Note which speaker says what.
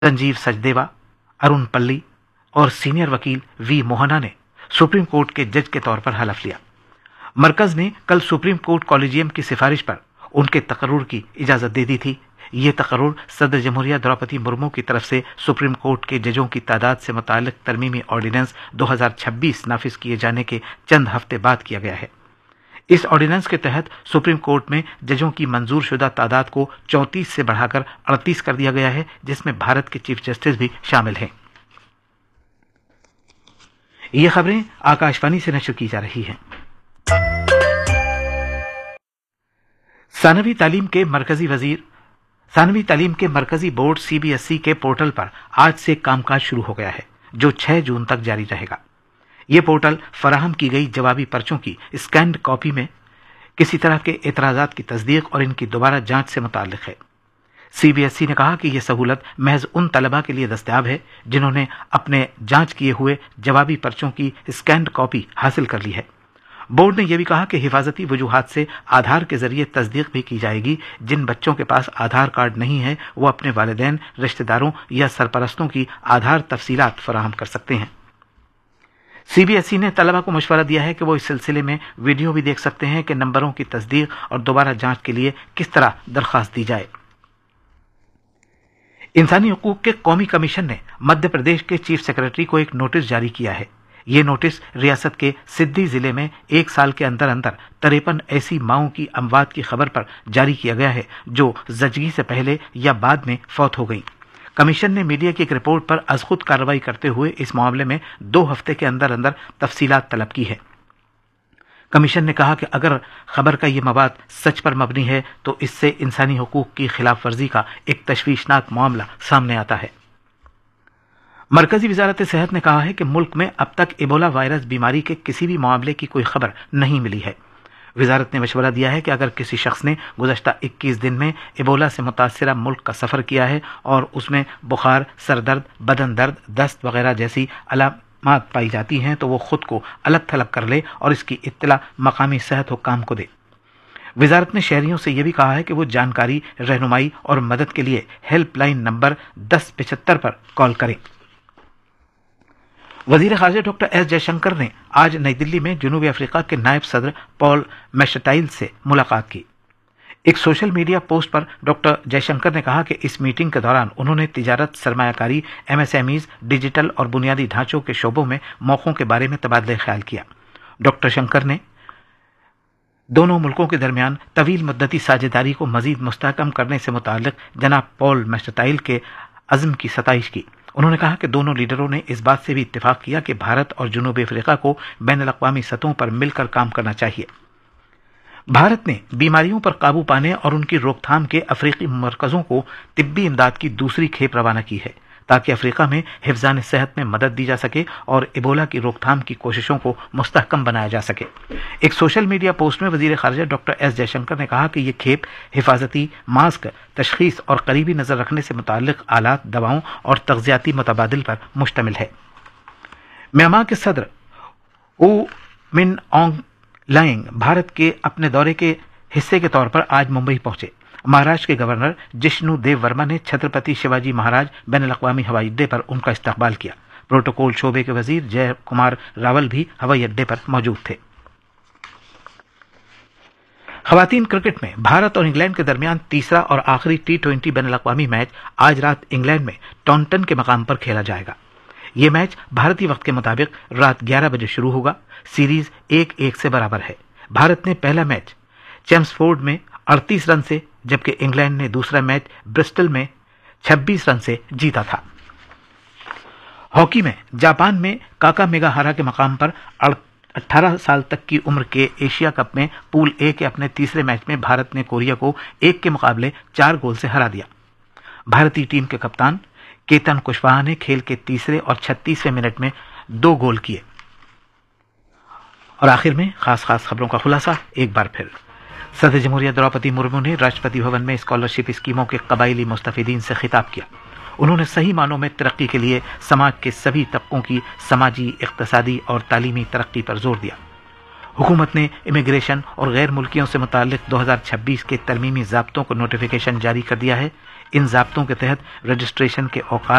Speaker 1: संजीव सचदेवा, अरुण पल्ली और सीनियर वकील वी मोहना ने सुप्रीम कोर्ट के जज के तौर पर हलफ लिया। मरकज ने कल सुप्रीम कोर्ट कॉलेजियम की सिफारिश पर उनके तकर्रुर की इजाजत दे दी थी। ये तकर्रुर सदर जमहूरिया द्रौपदी मुर्मू की तरफ से सुप्रीम कोर्ट के जजों की तादाद से मुताल्लिक तरमीमी ऑर्डिनेंस 2026 नाफिज किए जाने के चंद हफ्ते बाद किया गया है। इस ऑर्डिनेंस के तहत सुप्रीम कोर्ट में जजों की मंजूर शुदा तादाद को 34 से बढ़ाकर 38 कर दिया गया है, जिसमें भारत के चीफ जस्टिस भी शामिल हैं। ये खबरें आकाशवाणी से नशर की जा रही हैं। सानवी तालीम के मरकजी बोर्ड सीबीएसई के पोर्टल पर आज से कामकाज शुरू हो गया है, जो 6 जून तक जारी रहेगा। यह पोर्टल फराहम की गई जवाबी पर्चों की स्कैन्ड कॉपी में किसी तरह के एतराजात की तस्दीक और इनकी दोबारा जांच से मुताल्लिक है। सीबीएसई ने कहा कि यह सहूलत महज उन तलबा के लिए दस्तयाब है जिन्होंने अपने जांच किए हुए जवाबी पर्चों की स्कैन्ड कॉपी हासिल कर ली है। बोर्ड ने यह भी कहा कि हिफाजती वजूहात से आधार के जरिए तस्दीक भी की जाएगी। जिन बच्चों के पास आधार कार्ड नहीं है वो अपने वालिदैन, रिश्तेदारों या सरपरस्तों की आधार तफसीलात फराहम कर सकते हैं। सीबीएसई ने तलबा को मशवरा दिया है कि वो इस सिलसिले में वीडियो भी देख सकते हैं कि नंबरों की तस्दीक और दोबारा जांच के लिए किस तरह दरख्वास्त दी जाए। इंसानी हकूक के कौमी कमीशन ने मध्य प्रदेश के चीफ सेक्रेटरी को एक नोटिस जारी किया है। ये नोटिस रियासत के सिद्दी जिले में 1 साल के अंदर अंदर 53 ऐसी माओं की अमवात की खबर पर जारी किया गया है जो जचगी से पहले या बाद में फौत हो गई। कमीशन ने मीडिया की एक रिपोर्ट पर अज खुद कार्रवाई करते हुए इस मामले में 2 हफ्ते के अंदर अंदर तफसीलात तलब की है। कमीशन ने कहा कि अगर खबर का यह मवाद सच पर मबनी है तो इससे इंसानी हकूक की खिलाफ वर्जी का एक तशवीशनाक मामला सामने आता है। मरकजी वजारत सेहत ने कहा है कि मुल्क में अब तक इबोला वायरस बीमारी के किसी भी मामले की कोई खबर नहीं मिली है। वजारत ने मशवरा दिया है कि अगर किसी शख्स ने गुज़श्ता 21 दिन में इबोला से मुतासिरा मुल्क का सफ़र किया है और उसमें बुखार, सरदर्द, बदन दर्द, दस्त वगैरह जैसी अलामात पाई जाती हैं तो वो खुद को अलग थलग कर ले और इसकी इत्तला मकामी सेहत हुक्काम को दे। वजारत ने शहरियों से यह भी कहा है कि वो जानकारी, रहनुमाई और मदद के लिए हेल्पलाइन नंबर 1075 पर कॉल करें। वजीर खारजा डॉक्टर एस जयशंकर ने आज नई दिल्ली में जनूबी अफ्रीका के नायब सदर पॉल मैशटाइल से मुलाकात की। एक सोशल मीडिया पोस्ट पर डॉक्टर जयशंकर ने कहा कि इस मीटिंग के दौरान उन्होंने तिजारत, सरमायाकारी, एमएसएमईज, डिजिटल और बुनियादी ढांचों के शोबों में मौक़ों के बारे में तबादला ख्याल किया। डॉक्टर शंकर ने दोनों मुल्कों के दरमियान तवील मुद्दती साझेदारी को मजीद मुस्तहकम करने से मुताल्लिक जनाब पॉल मैशटाइल के अज़्म की सताइश की। उन्होंने कहा कि दोनों लीडरों ने इस बात से भी इत्तेफाक किया कि भारत और जनूबी अफ्रीका को बैनुल-अक़वामी सतहों पर मिलकर काम करना चाहिए। भारत ने बीमारियों पर काबू पाने और उनकी रोकथाम के अफ्रीकी मरकजों को तिब्बी इमदाद की दूसरी खेप रवाना की है ताकि अफ्रीका में हिफ्ज़ान सेहत में मदद दी जा सके और इबोला की रोकथाम की कोशिशों को मुस्तहकम बनाया जा सके। एक सोशल मीडिया पोस्ट में वज़ीर ख़ारजा डॉक्टर एस जयशंकर ने कहा कि ये खेप हिफाजती, मास्क, तशख़ीस और करीबी नज़र रखने से मुताल्लिक़ आलात, दवाओं और तग़ज़ियाती मुतबादिल पर मुश्तमिल है। म्यांमार के सदर ऊ मिन ऑंग लाइंग भारत के अपने दौरे के हिस्से के तौर पर आज मुंबई पहुंचे। महाराष्ट्र के गवर्नर जिष्णु देव वर्मा ने छत्रपति शिवाजी महाराज बैनुल-अक़वामी हवाई अड्डे पर उनका इस्तकबाल किया। प्रोटोकॉल शोबे के वजीर जय कुमार रावल भी हवाई अड्डे पर मौजूद थे। ख़वातीन क्रिकेट में भारत और इंग्लैंड के दरमियान तीसरा और आखिरी T20 बैनुल-अक़वामी मैच आज रात इंग्लैंड में टॉन्टन के मकाम पर खेला जाएगा। ये मैच भारतीय वक्त के मुताबिक रात 11 बजे शुरू होगा। सीरीज 1-1 से बराबर है। भारत ने पहला मैच चेम्सफोर्ड में 38 रन से, जबकि इंग्लैंड ने दूसरा मैच ब्रिस्टल में 26 रन से जीता था। हॉकी में जापान में काकामेगाहारा के मकाम पर 18 साल तक की उम्र के एशिया कप में पूल ए के अपने तीसरे मैच में भारत ने कोरिया को 1 के मुकाबले 4 गोल से हरा दिया। भारतीय टीम के कप्तान केतन कुशवाहा ने खेल के तीसरे और 36वें मिनट में 2 गोल किए। और आखिर में खास खबरों का खुलासा एक बार फिर। सदर जमहूरिया द्रौपदी मुर्मू ने राष्ट्रपति भवन में स्कॉलरशिप स्कीमों के कबायली मुस्तफीदीन से खिताब किया। उन्होंने सही मानों में तरक्की के लिए समाज के सभी तबकों की समाजी, इक़्तिसादी और तालीमी तरक्की पर जोर दिया। हुकूमत ने इमिग्रेशन और गैर मुल्कियों से मुताल्लिक़ 2026 के तरमीमी ज़ाब्तों को नोटिफिकेशन जारी कर दिया है। इन ज़ाब्तों के तहत रजिस्ट्रेशन के औकात